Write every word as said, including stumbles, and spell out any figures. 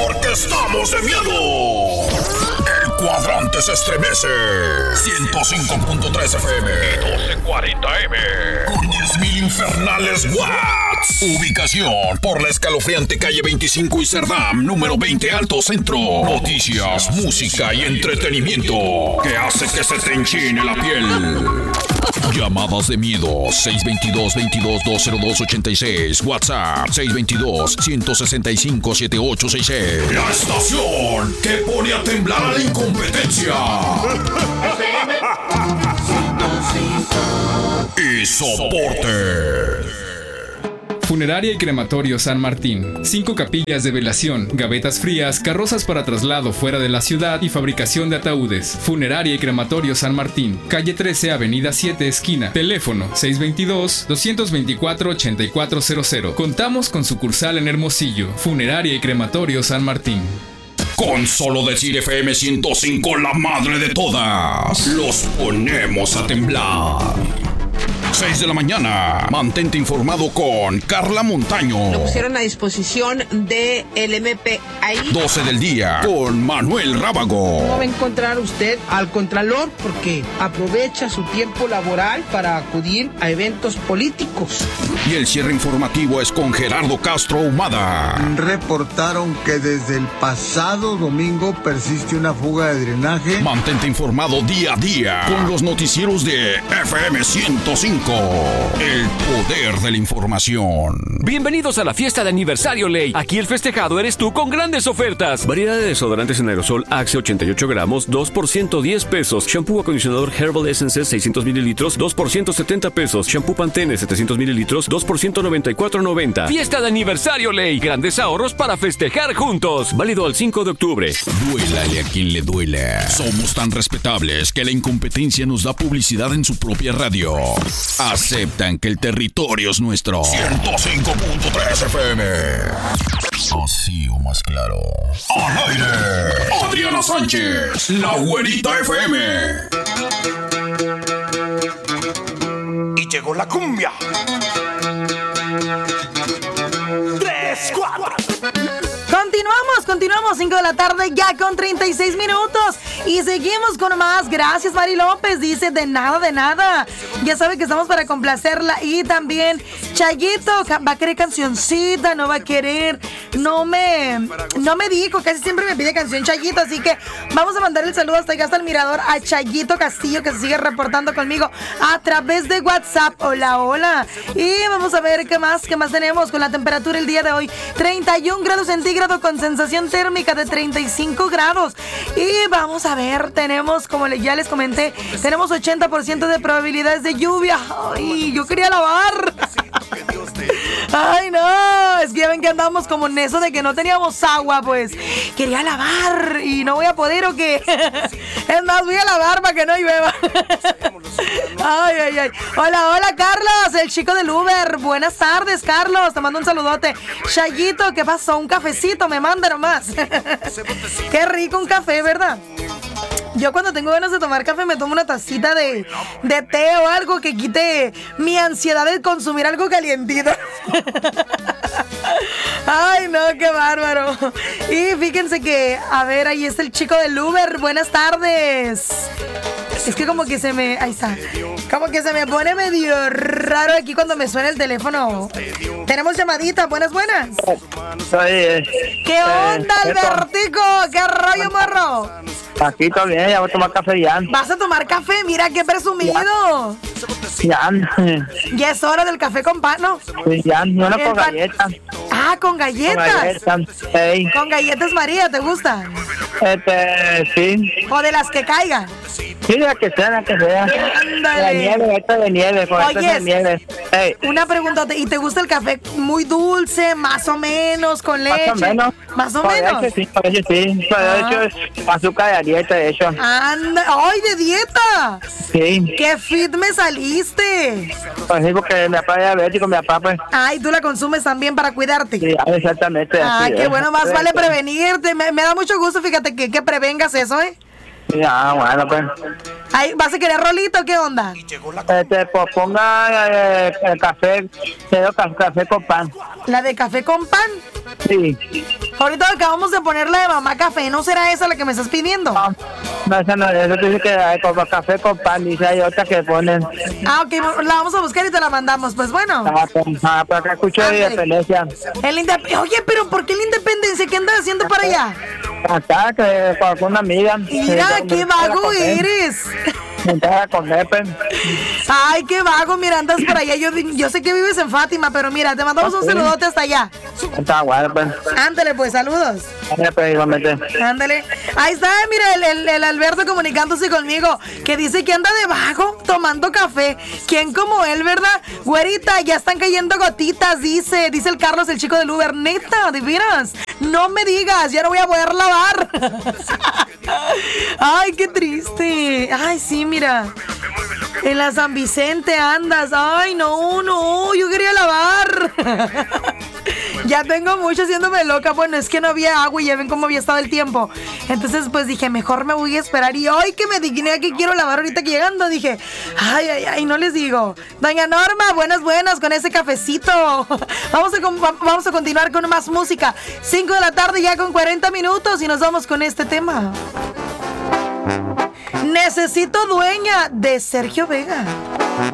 Porque estamos de miedo. El cuadrante se estremece. ciento cinco punto tres F M. doce cuarenta M. Con diez mil infernales watts. Ubicación por la escalofriante calle veinticinco y Cerdam, número veinte Alto Centro. Noticias, música y entretenimiento que hace que se te enchine la piel. Llamadas de miedo seis dos dos, veintidós, dos cero dos, ochenta y seis. WhatsApp seis dos dos, ciento sesenta y cinco, setenta y ocho sesenta y seis. La estación que pone a temblar a la incompetencia. Y soporte. Funeraria y Crematorio San Martín. Cinco capillas de velación, gavetas frías, carrozas para traslado fuera de la ciudad y fabricación de ataúdes. Funeraria y Crematorio San Martín. Calle trece, Avenida siete, esquina. Teléfono seis dos dos, dos dos cuatro, ocho cuatro cero cero. Contamos con sucursal en Hermosillo. Funeraria y Crematorio San Martín. Con solo decir F M ciento cinco, la madre de todas, los ponemos a temblar. seis de la mañana. Mantente informado con Carla Montaño. Lo pusieron a disposición del M P ahí. doce del día con Manuel Rábago. ¿Cómo va a encontrar usted al Contralor? Porque aprovecha su tiempo laboral para acudir a eventos políticos. Y el cierre informativo es con Gerardo Castro Humada. Reportaron que desde el pasado domingo persiste una fuga de drenaje. Mantente informado día a día con los noticieros de F M ciento cinco. El poder de la información. Bienvenidos a la fiesta de aniversario Ley. Aquí el festejado eres tú con grandes ofertas. Variedad de desodorantes en aerosol Axe ochenta y ocho gramos, dos por ciento diez pesos. Shampoo acondicionador Herbal Essences seiscientos mililitros, dos por ciento setenta pesos. Shampoo Pantene setecientos mililitros, dos por ciento noventa y cuatro noventa. Fiesta de aniversario Ley. Grandes ahorros para festejar juntos. Válido al cinco de octubre. Duélale a quien le duela. Somos tan respetables que la incompetencia nos da publicidad en su propia radio. Aceptan que el territorio es nuestro. ciento cinco punto tres F M. Así o más claro. Al aire. Adriana Sánchez, la güerita F M. Y llegó la cumbia. Tres, cuatro. Continuamos, continuamos, cinco de la tarde ya con treinta y seis minutos y seguimos con más. Gracias, Mari López, dice de nada, de nada. Ya sabe que estamos para complacerla. Y también Chayito va a querer cancioncita, no va a querer, no me, no me dijo, casi siempre me pide canción Chayito, así que vamos a mandar el saludo hasta acá, hasta el mirador, a Chayito Castillo, que se sigue reportando conmigo a través de WhatsApp. Hola, hola. Y vamos a ver qué más, qué más tenemos con la temperatura el día de hoy. treinta y un grados centígrados con sensación térmica de treinta y cinco grados. Y vamos a ver, tenemos, como ya les comenté, tenemos ochenta por ciento de probabilidades de lluvia. Ay, yo quería lavar. Ay, no, es que ya ven que andamos como en eso de que no teníamos agua, pues quería lavar y no voy a poder, ¿o qué? Es más, voy a lavar para que no llueva. Ay, ay, ay. Hola, hola, Carlos, el chico del Uber. Buenas tardes, Carlos, te mando un saludote. Chayito, ¿qué pasó? Un cafecito, me manda nomás. Qué rico un café, ¿verdad? Yo cuando tengo ganas de tomar café me tomo una tacita de, de té o algo que quite mi ansiedad de consumir algo calientito. Ay, no, qué bárbaro. Y fíjense que, a ver, ahí está el chico del Uber. Buenas tardes. Es que como que se me... Ahí está. Como que se me pone medio raro aquí cuando me suena el teléfono. Tenemos llamadita. Buenas, buenas. Oye, ¿Qué onda, eh, Albertico? ¿Qué rollo, morro? Aquí está bien, ya voy a tomar café ya. ¿Vas a tomar café? Mira, qué presumido. Ya. Ya es hora del café con pan, ¿no? Sí, ya, no, no con pan... galletas. Ah, con galletas. Con galletas, hey. Con galletas María, ¿te gustan? Este, sí. O de las que caigan. Sí, la que sea, la que sea. Ándale. De nieve, esta de nieve, con esta de nieve. Hey. Una pregunta, ¿y te gusta el café muy dulce, más o menos, con leche? Más o menos. Más o por menos. Eso sí, por eso sí. Por ah. hecho es azúcar de dieta, de hecho. Anda, ¡ay, de dieta! Sí. ¡Qué fit me saliste! Pues sí, porque mi papá es diabético, mi papá, pues. Ay, ¿tú la consumes también para cuidarte? Sí, exactamente. Ay, qué es. bueno, más vale prevenirte. Me, me da mucho gusto, fíjate, que, que prevengas eso, ¿eh? Ya, bueno, pues. Ay, ¿vas a querer rolito o qué onda? Este, pues ponga eh, el café, quiero ca- café con pan. ¿La de café con pan? Sí. Ahorita acabamos de poner la de mamá café, ¿no será esa la que me estás pidiendo? No, no, esa no, eso dice que hay como café con pan, dice hay otra que ponen. Ah, ok, la vamos a buscar y te la mandamos, pues bueno. Ah, pues, ah, pues acá escucho de independencia. El indep- Oye, pero ¿por qué la independencia? ¿Qué andas haciendo para allá? Acá, que con una amiga. Mira, Sí, qué me vago gusta comer. eres. Me gusta comer, pues. Ay, qué vago, mira, andas por allá. Yo, yo sé que vives en Fátima, pero mira, te mandamos un saludote hasta allá. Está bueno, pues. Ándale, pues, saludos. Ándale, pues, igualmente. Ándale. Ahí está, mira, el, el, el Alberto comunicándose conmigo, que dice que anda de vago tomando café. ¿Quién como él, verdad? Güerita, ya están cayendo gotitas, dice. Dice el Carlos, el chico del Uber. Neta, de veras. No me digas, ya no voy a poder lavar. Ay, qué triste. Ay, sí, mira. En la San Vicente andas. Ay, no, no, yo quería lavar. Ya tengo mucho haciéndome loca. Bueno, es que no había agua y ya ven cómo había estado el tiempo. Entonces, pues dije, mejor me voy a esperar. Y hoy que me digné que quiero lavar ahorita que llegando, dije, ay, ay, ay, no les digo. Doña Norma, buenas, buenas con ese cafecito. Vamos a, con- vamos a continuar con más música. cinco de la tarde ya con cuarenta minutos y nos vamos con este tema. Necesito dueña de Sergio Vega.